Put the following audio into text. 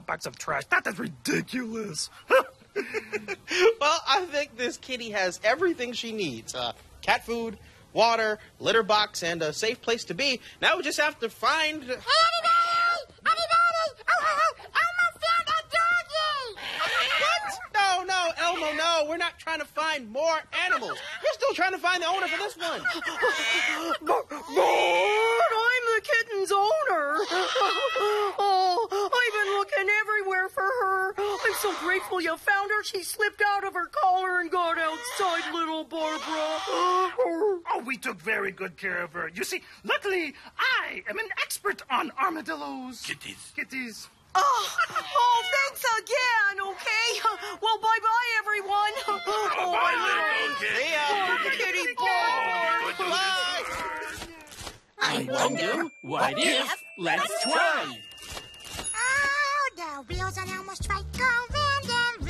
bags of trash. That is ridiculous. Well, I think this kitty has everything she needs. Cat food, water, litter box, and a safe place to be. Now we just have to find... Hey, everybody! Elmo found a doggy! What? No, Elmo, no. We're not trying to find more animals. We're still trying to find the owner for this one. But I'm the kitten's owner. Oh, I've been looking everywhere for her. I'm so grateful you found her. She slipped out of her collar and got outside, little Barbara. Oh, we took very good care of her. You see, luckily, I am an expert on armadillos. Kitties. Oh, thanks again, okay? Well, bye-bye, everyone. Oh, my little kitty Barbara. I wonder, what if? Let's try. Oh, the wheels on Elmo's trike go round and